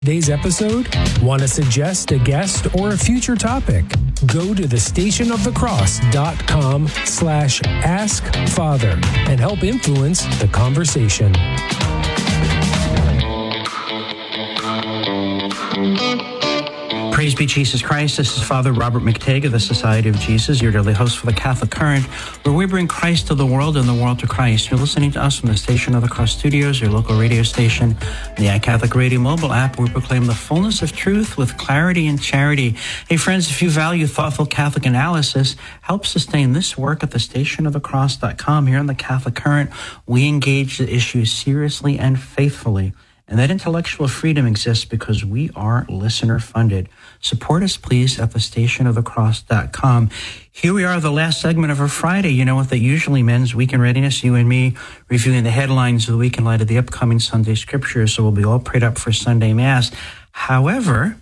Today's episode? Want to suggest a guest or a future topic? Go to thestationofthecross.com/askfather and help influence the conversation. Praise be Jesus Christ. This is Father Robert McTague of the Society of Jesus, your daily host for the Catholic Current, where we bring Christ to the world and the world to Christ. You're listening to us from the Station of the Cross Studios, your local radio station, the iCatholic Radio mobile app, where we proclaim the fullness of truth with clarity and charity. Hey, friends, if you value thoughtful Catholic analysis, help sustain this work at thestationofthecross.com. Here on the Catholic Current, we engage the issues seriously and faithfully. And that intellectual freedom exists because we are listener-funded. Support us, please, at thestationofthecross.com. Here we are, the last segment of our Friday. You know what that usually means, Week in Readiness, you and me reviewing the headlines of the week in light of the upcoming Sunday Scriptures, so we'll be all prayed up for Sunday Mass. However,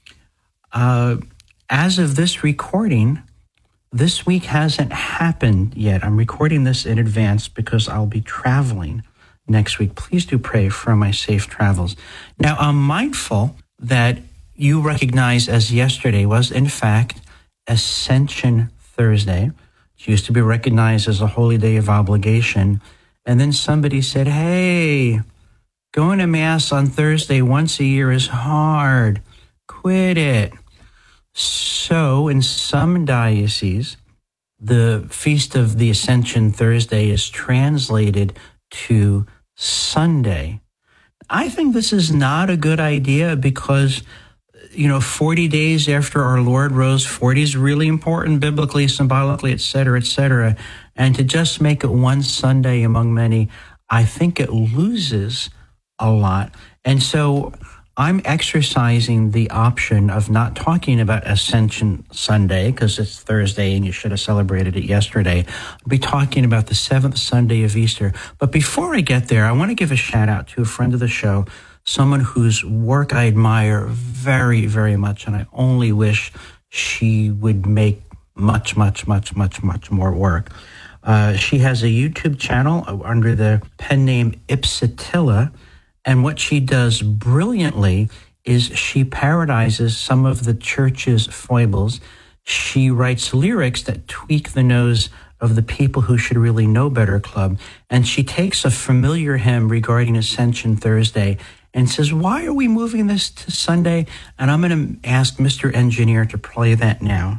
as of this recording, this week hasn't happened yet. I'm recording this in advance because I'll be traveling next week. Please do pray for my safe travels. Now, I'm mindful that you recognize as yesterday was, in fact, Ascension Thursday. It used to be recognized as a holy day of obligation. And then somebody said, hey, going to Mass on Thursday once a year is hard. Quit it. So in some dioceses, the Feast of the Ascension Thursday is translated to Sunday. I think this is not a good idea because, 40 days after our Lord rose, 40 is really important biblically, symbolically, et cetera, and to just make it one Sunday among many, I think it loses a lot. And so I'm exercising the option of not talking about Ascension Sunday because it's Thursday and you should have celebrated it yesterday. I'll be talking about the seventh Sunday of Easter. But before I get there, I want to give a shout out to a friend of the show, someone whose work I admire very, very much, and I only wish she would make much, much, much, much, much more work. She has a YouTube channel under the pen name Ipsatilla. And what she does brilliantly is she parodies some of the church's foibles. She writes lyrics that tweak the nose of the People Who Should Really Know Better Club. And she takes a familiar hymn regarding Ascension Thursday and says, why are we moving this to Sunday? And I'm going to ask Mr. Engineer to play that now.